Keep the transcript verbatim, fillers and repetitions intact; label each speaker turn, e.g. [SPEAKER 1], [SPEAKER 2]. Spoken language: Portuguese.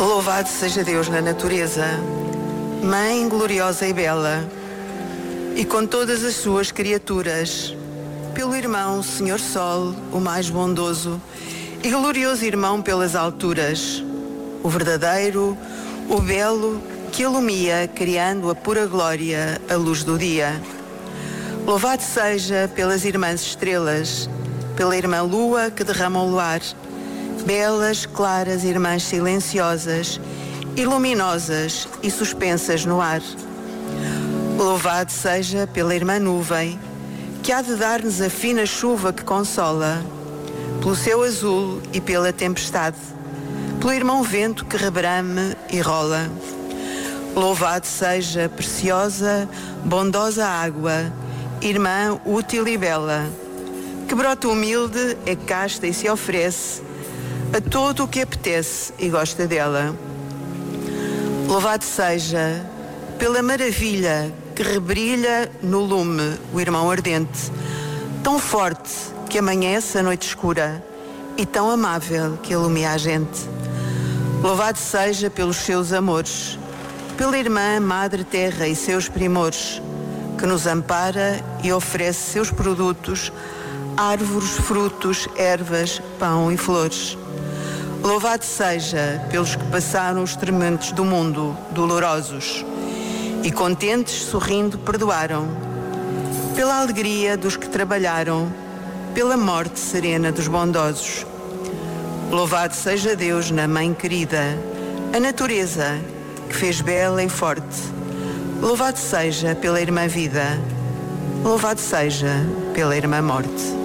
[SPEAKER 1] Louvado seja Deus na natureza, Mãe gloriosa e bela, e com todas as suas criaturas, pelo irmão Senhor Sol, o mais bondoso, e glorioso irmão pelas alturas, o verdadeiro, o belo, que ilumia, criando a pura glória, a luz do dia. Louvado seja pelas irmãs estrelas, pela irmã lua que derrama o luar, belas, claras irmãs silenciosas e luminosas e suspensas no ar. Louvado seja pela irmã nuvem, que há de dar-nos a fina chuva que consola, pelo céu azul e pela tempestade, pelo irmão vento que rebrame e rola. Louvado seja preciosa, bondosa água, irmã útil e bela, que brota humilde, é casta e se oferece a todo o que apetece e gosta dela. Louvado seja pela maravilha que rebrilha no lume, o irmão ardente, tão forte que amanhece a noite escura e tão amável que ilumina a gente. Louvado seja pelos seus amores, pela irmã Madre Terra e seus primores, que nos ampara e oferece seus produtos, árvores, frutos, ervas, pão e flores. Louvado seja pelos que passaram os tormentos do mundo, dolorosos, e contentes, sorrindo, perdoaram, pela alegria dos que trabalharam, pela morte serena dos bondosos. Louvado seja Deus na Mãe querida, a natureza, que fez bela e forte. Louvado seja pela irmã vida, louvado seja pela irmã morte.